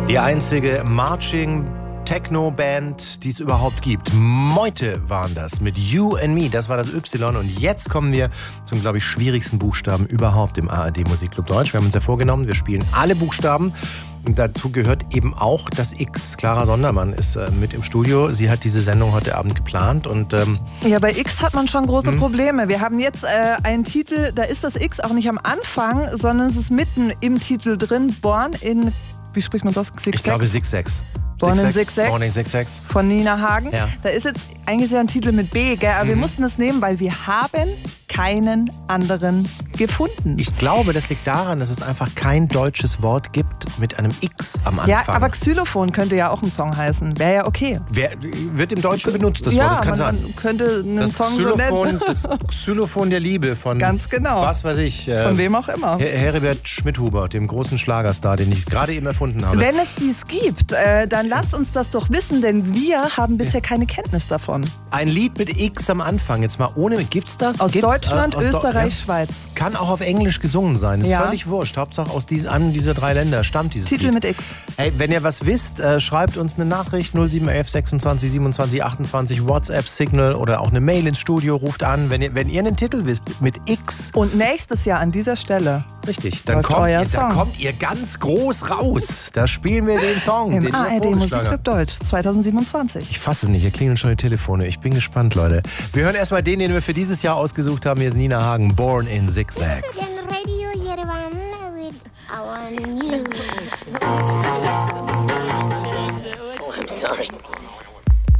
Die einzige Marching-Techno-Band, die es überhaupt gibt. Meute waren das mit You and Me. Das war das Y. Und jetzt kommen wir zum, glaube ich, schwierigsten Buchstaben überhaupt im ARD Musikclub Deutsch. Wir haben uns ja vorgenommen, wir spielen alle Buchstaben. Und dazu gehört eben auch das X. Clara Sondermann ist mit im Studio. Sie hat diese Sendung heute Abend geplant. Und, ja, bei X hat man schon große Probleme. Wir haben jetzt einen Titel, da ist das X auch nicht am Anfang, sondern es ist mitten im Titel drin. Born in, wie spricht man das? Ich glaube 6-6. Born in 6-6. Born in 6-6. Von Nina Hagen. Ja. Da ist jetzt eigentlich ja ein Titel mit B, gell? Aber wir mussten es nehmen, weil wir haben keinen anderen gefunden. Ich glaube, das liegt daran, dass es einfach kein deutsches Wort gibt mit einem X am Anfang. Ja, aber Xylophon könnte ja auch ein Song heißen. Wäre ja okay. Wird im Deutschen benutzt, das Wort. Das kann sein. Man könnte einen Das Song Xylophon, so nennen. das Xylophon der Liebe von Ganz genau. was weiß ich. Von wem auch immer. Heribert Schmidhuber, dem großen Schlagerstar, den ich gerade eben erfunden habe. Wenn es dies gibt, dann lasst uns das doch wissen, denn wir haben bisher keine Kenntnis davon. Ein Lied mit X am Anfang, jetzt mal ohne, gibt's das? Aus Deutschland, aus Österreich, Schweiz. Kann auch auf Englisch gesungen sein, ist völlig wurscht. Hauptsache aus einem dieser drei Länder stammt dieses Titel Lied. mit X. Hey, wenn ihr was wisst, schreibt uns eine Nachricht 0711 26 27 28 WhatsApp, Signal oder auch eine Mail ins Studio, ruft an, wenn ihr einen Titel wisst mit X. Und nächstes Jahr an dieser Stelle. Richtig, dann kommt ihr ganz groß raus. Da spielen wir den Song. Im den ARD Musikclub Deutsch 2027. Ich fasse es nicht, hier klingeln schon die Telefone. Ich bin gespannt, Leute. Wir hören erstmal den wir für dieses Jahr ausgesucht haben. Hier ist Nina Hagen, Born in 6-6. Radio Yerevan with our news. Oh, I'm sorry.